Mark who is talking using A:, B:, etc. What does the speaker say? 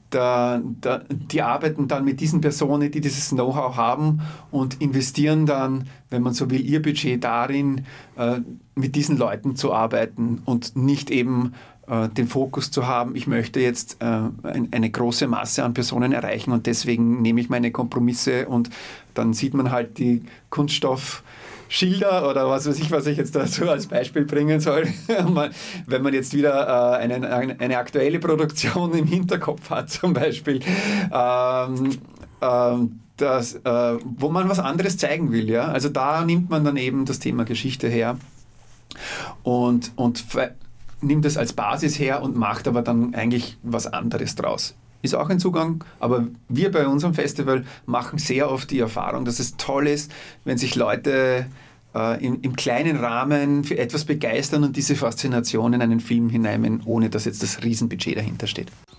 A: die arbeiten dann mit diesen Personen, die dieses Know-how haben und investieren dann, wenn man so will, ihr Budget darin, mit diesen Leuten zu arbeiten und nicht eben den Fokus zu haben, ich möchte jetzt eine große Masse an Personen erreichen und deswegen nehme ich meine Kompromisse und dann sieht man halt die Kunststoffschilder oder was weiß ich, was ich jetzt dazu als Beispiel bringen soll. Wenn man jetzt wieder eine aktuelle Produktion im Hinterkopf hat zum Beispiel, wo man was anderes zeigen will. Ja? Also da nimmt man dann eben das Thema Geschichte her und nimmt es als Basis her und macht aber dann eigentlich was anderes draus. Ist auch ein Zugang, aber wir bei unserem Festival machen sehr oft die Erfahrung, dass es toll ist, wenn sich Leute im kleinen Rahmen für etwas begeistern und diese Faszination in einen Film hineinnehmen, ohne dass jetzt das Riesenbudget dahinter steht.